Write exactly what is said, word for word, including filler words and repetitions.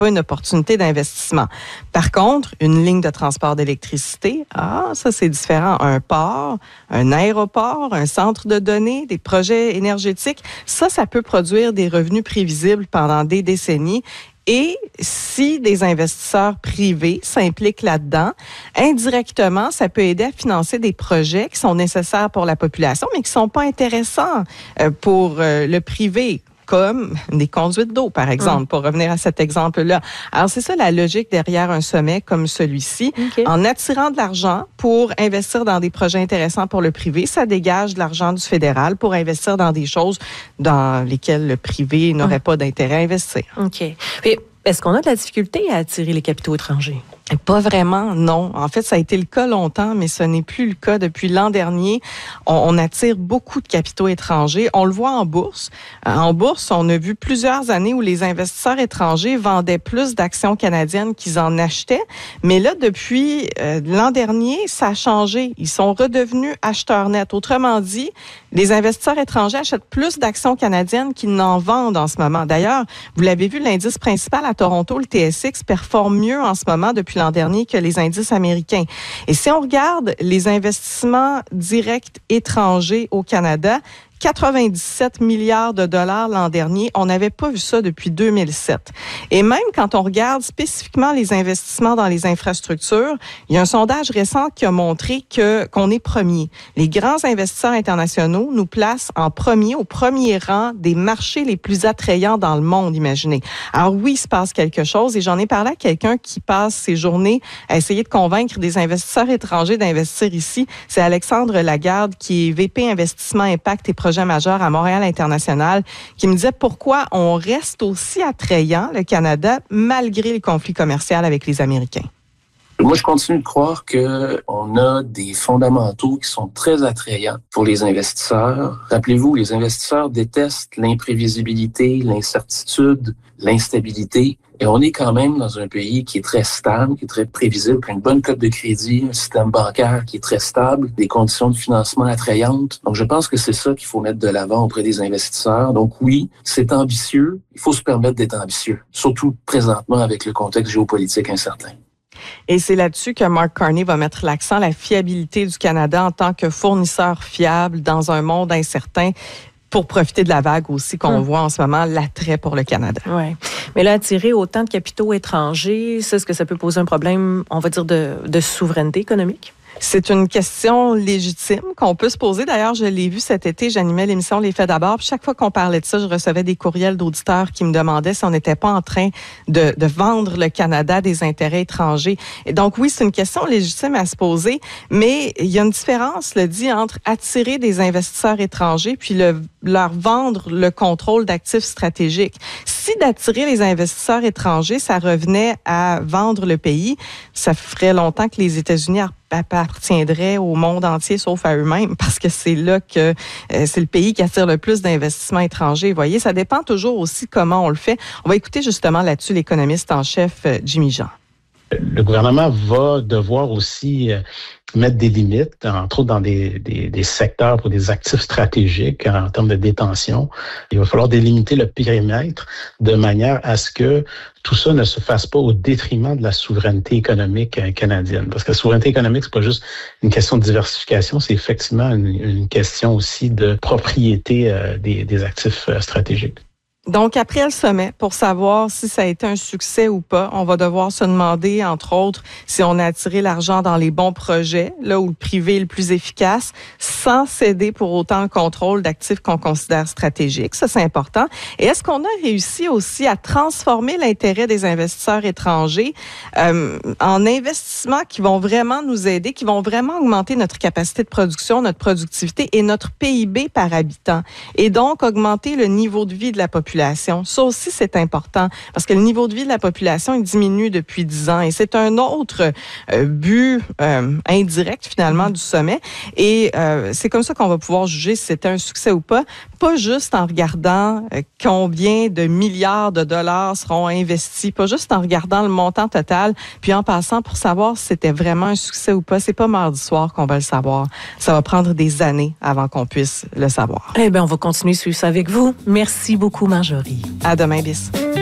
pas une opportunité d'investissement. Par contre, une ligne de transport d'électricité, ah, ça c'est différent. Un port, un aéroport, un centre de données, des projets énergétiques, ça, ça peut produire des revenus prévisibles pendant des décennies. Et si des investisseurs privés s'impliquent là-dedans, indirectement, ça peut aider à financer des projets qui sont nécessaires pour la population, mais qui ne sont pas intéressants pour le privé, comme des conduites d'eau, par exemple, mmh. pour revenir à cet exemple-là. Alors, c'est ça la logique derrière un sommet comme celui-ci. Okay. En attirant de l'argent pour investir dans des projets intéressants pour le privé, ça dégage de l'argent du fédéral pour investir dans des choses dans lesquelles le privé n'aurait mmh. pas d'intérêt à investir. OK. Puis, est-ce qu'on a de la difficulté à attirer les capitaux étrangers? Pas vraiment, non. En fait, ça a été le cas longtemps, mais ce n'est plus le cas depuis l'an dernier. On, on attire beaucoup de capitaux étrangers. On le voit en bourse. En bourse, on a vu plusieurs années où les investisseurs étrangers vendaient plus d'actions canadiennes qu'ils en achetaient. Mais là, depuis euh, l'an dernier, ça a changé. Ils sont redevenus acheteurs nets. Autrement dit, les investisseurs étrangers achètent plus d'actions canadiennes qu'ils n'en vendent en ce moment. D'ailleurs, vous l'avez vu, l'indice principal à Toronto, le T S X, performe mieux en ce moment depuis l'an dernier que les indices américains. Et si on regarde les investissements directs étrangers au Canada, quatre-vingt-dix-sept milliards de dollars l'an dernier. On n'avait pas vu ça depuis deux mille sept. Et même quand on regarde spécifiquement les investissements dans les infrastructures, il y a un sondage récent qui a montré que qu'on est premier. Les grands investisseurs internationaux nous placent en premier, au premier rang des marchés les plus attrayants dans le monde, imaginez. Alors oui, il se passe quelque chose et j'en ai parlé à quelqu'un qui passe ses journées à essayer de convaincre des investisseurs étrangers d'investir ici. C'est Alexandre Lagarde qui est V P Investissement Impact et Projet majeur à Montréal International, qui me disait pourquoi on reste aussi attrayant, le Canada, malgré le conflit commercial avec les Américains. Moi, je continue de croire qu'on a des fondamentaux qui sont très attrayants pour les investisseurs. Rappelez-vous, les investisseurs détestent l'imprévisibilité, l'incertitude, l'instabilité. Et on est quand même dans un pays qui est très stable, qui est très prévisible, qui a une bonne cote de crédit, un système bancaire qui est très stable, des conditions de financement attrayantes. Donc, je pense que c'est ça qu'il faut mettre de l'avant auprès des investisseurs. Donc oui, c'est ambitieux. Il faut se permettre d'être ambitieux, surtout présentement avec le contexte géopolitique incertain. Et c'est là-dessus que Mark Carney va mettre l'accent, la fiabilité du Canada en tant que fournisseur fiable dans un monde incertain, pour profiter de la vague aussi qu'on hum. voit en ce moment, l'attrait pour le Canada. Oui. Mais là, attirer autant de capitaux étrangers, ça, est-ce que ça peut poser un problème, on va dire, de, de souveraineté économique? C'est une question légitime qu'on peut se poser. D'ailleurs, je l'ai vu cet été, j'animais l'émission Les Faits d'abord. Puis chaque fois qu'on parlait de ça, je recevais des courriels d'auditeurs qui me demandaient si on n'était pas en train de, de vendre le Canada à des intérêts étrangers. Et donc oui, c'est une question légitime à se poser, mais il y a une différence, le dit, entre attirer des investisseurs étrangers puis le, leur vendre le contrôle d'actifs stratégiques. Si d'attirer les investisseurs étrangers, ça revenait à vendre le pays, ça ferait longtemps que les États-Unis appartiendraient au monde entier, sauf à eux-mêmes, parce que c'est là que euh, c'est le pays qui attire le plus d'investissements étrangers. Vous voyez, ça dépend toujours aussi comment on le fait. On va écouter justement là-dessus l'économiste en chef, euh, Jimmy Jean. Le gouvernement va devoir aussi euh, mettre des limites, entre autres dans des, des, des secteurs pour des actifs stratégiques en termes de détention. Il va falloir délimiter le périmètre de manière à ce que tout ça ne se fasse pas au détriment de la souveraineté économique canadienne. Parce que la souveraineté économique, c'est pas juste une question de diversification, c'est effectivement une, une question aussi de propriété euh, des, des actifs euh, stratégiques. Donc, après le sommet, pour savoir si ça a été un succès ou pas, on va devoir se demander, entre autres, si on a attiré l'argent dans les bons projets, là où le privé est le plus efficace, sans céder pour autant le contrôle d'actifs qu'on considère stratégiques. Ça, c'est important. Et est-ce qu'on a réussi aussi à transformer l'intérêt des investisseurs étrangers euh, en investissements qui vont vraiment nous aider, qui vont vraiment augmenter notre capacité de production, notre productivité et notre P I B par habitant, et donc augmenter le niveau de vie de la population? Ça aussi, c'est important parce que le niveau de vie de la population, il diminue depuis dix ans et c'est un autre euh, but euh, indirect finalement du sommet. Et euh, c'est comme ça qu'on va pouvoir juger si c'était un succès ou pas, pas juste en regardant euh, combien de milliards de dollars seront investis, pas juste en regardant le montant total, puis en passant pour savoir si c'était vraiment un succès ou pas. C'est pas mardi soir qu'on va le savoir. Ça va prendre des années avant qu'on puisse le savoir. Eh bien, on va continuer à suivre ça avec vous. Merci beaucoup, Marjorie. À demain, bis.